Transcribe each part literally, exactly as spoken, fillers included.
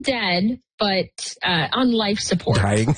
dead, but uh, on life support. Dying.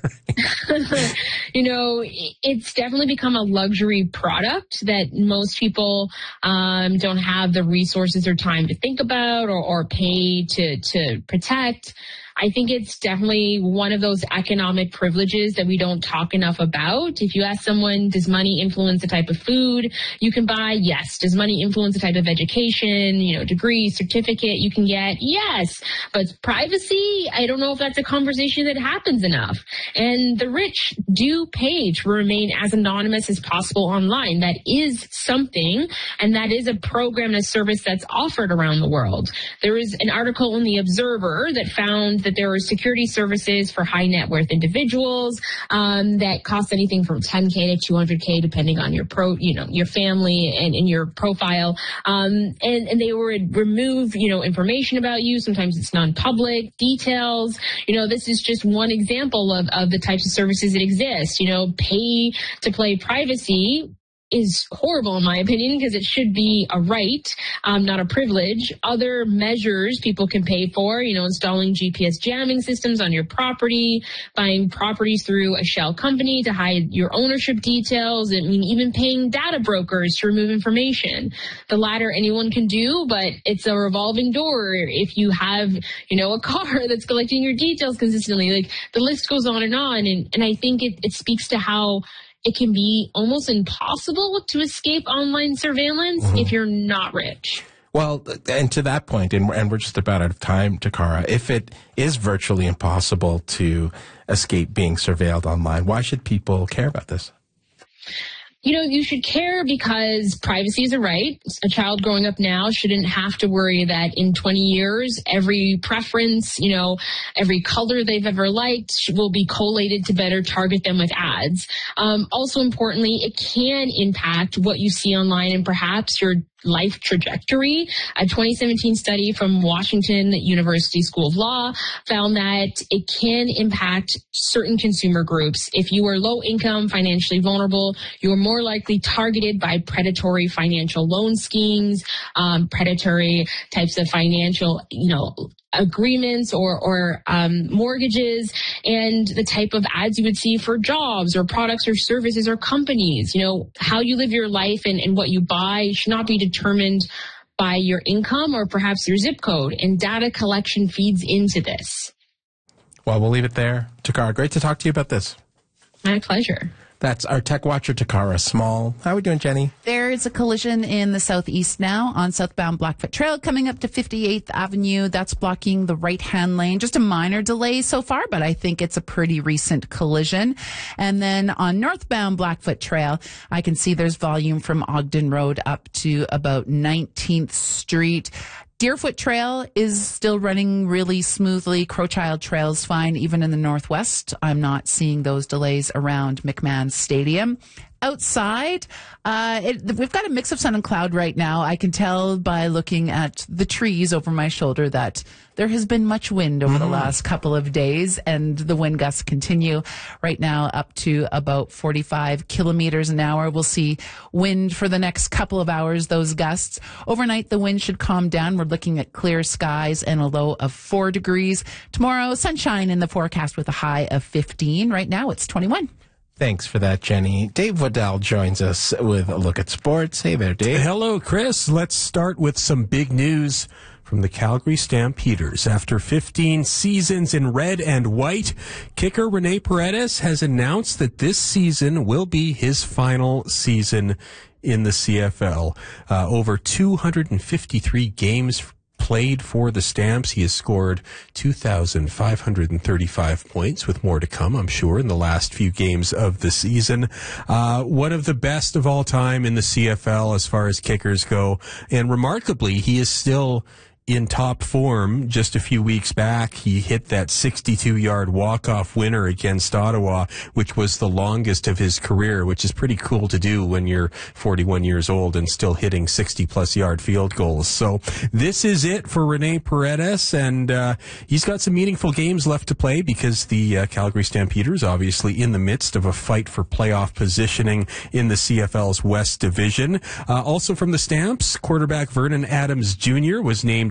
You know, it's definitely become a luxury product that most people um, don't have the resources or time to think about or, or pay to, to protect. I think it's definitely one of those economic privileges that we don't talk enough about. If you ask someone, does money influence the type of food you can buy? Yes. Does money influence the type of education, you know, degree, certificate you can get? Yes. But privacy, I don't know if that's a conversation that happens enough. And the rich do pay to remain as anonymous as possible online. That is something, and that is a program and a service that's offered around the world. There is an article in The Observer that found that there are security services for high net worth individuals um, that cost anything from ten K to two hundred K, depending on your pro, you know, your family and, and your profile. Um, and, and they would remove, you know, information about you. Sometimes it's non-public details. You know, this is just one example of, of the types of services that exist. You know, pay to play privacy is horrible in my opinion because it should be a right, um, not a privilege. Other measures people can pay for, you know, installing G P S jamming systems on your property, buying properties through a shell company to hide your ownership details. I mean, even paying data brokers to remove information. The latter anyone can do, but it's a revolving door if you have, you know, a car that's collecting your details consistently. Like, the list goes on and on. And, and I think it, it speaks to how it can be almost impossible to escape online surveillance mm-hmm. if you're not rich. Well, and to that point, and, and we're just about out of time, Takara, if it is virtually impossible to escape being surveilled online, why should people care about this? You know, you should care because privacy is a right. A child growing up now shouldn't have to worry that in twenty years, every preference, you know, every color they've ever liked will be collated to better target them with ads. Um, also importantly, it can impact what you see online and perhaps your life trajectory. A twenty seventeen study from Washington University School of Law found that it can impact certain consumer groups. If you are low income, financially vulnerable, you are more likely targeted by predatory financial loan schemes, um, predatory types of financial, you know, agreements or, or um, mortgages, and the type of ads you would see for jobs or products or services or companies. You know, how you live your life and, and what you buy should not be determined by your income or perhaps your zip code, and data collection feeds into this. Well, we'll leave it there. Takara, great to talk to you about this. My pleasure. That's our tech watcher, Takara Small. How are we doing, Jenny? There is a collision in the southeast now on southbound Blackfoot Trail coming up to fifty-eighth Avenue. That's blocking the right-hand lane. Just a minor delay so far, but I think it's a pretty recent collision. And then on northbound Blackfoot Trail, I can see there's volume from Ogden Road up to about nineteenth Street. Deerfoot Trail is still running really smoothly. Crowchild Trail is fine, even in the northwest. I'm not seeing those delays around McMahon Stadium. Outside, uh, it, we've got a mix of sun and cloud right now. I can tell by looking at the trees over my shoulder that there has been much wind over mm-hmm. the last couple of days, and the wind gusts continue right now up to about forty-five kilometers an hour. We'll see wind for the next couple of hours, those gusts. Overnight, the wind should calm down. We're looking at clear skies and a low of four degrees. Tomorrow, sunshine in the forecast with a high of fifteen. Right now, it's twenty-one. Thanks for that, Jenny. Dave Waddell joins us with a look at sports. Hey there, Dave. Hello, Chris. Let's start with some big news from the Calgary Stampeders. After fifteen seasons in red and white, kicker Rene Paredes has announced that this season will be his final season in the C F L. Uh, over two hundred fifty-three games played for the Stamps. He has scored two thousand five hundred thirty-five points, with more to come, I'm sure, in the last few games of the season. Uh, one of the best of all time in the C F L as far as kickers go. And remarkably, he is still in top form. Just a few weeks back, he hit that sixty-two-yard walk-off winner against Ottawa, which was the longest of his career, which is pretty cool to do when you're forty-one years old and still hitting sixty-plus yard field goals. So this is it for Rene Paredes, and uh, he's got some meaningful games left to play because the uh, Calgary Stampeders obviously in the midst of a fight for playoff positioning in the C F L's West Division. Uh, also from the Stamps, quarterback Vernon Adams Junior was named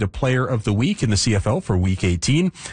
named a player of the week in the C F L for week eighteen.